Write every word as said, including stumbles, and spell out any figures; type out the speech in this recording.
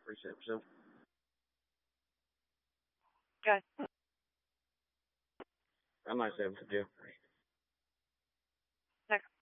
reception. Good. I'm not seven for Jeff. Next.